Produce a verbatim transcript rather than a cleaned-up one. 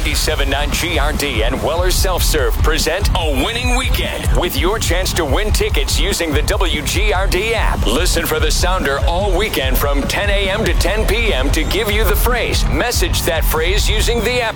ninety-seven point nine G R D and Weller Self-Serve present A Winning Weekend with your chance to win tickets using the W G R D app. Listen for the sounder all weekend from ten a.m. to ten p.m. to give you the phrase. Message that phrase using the app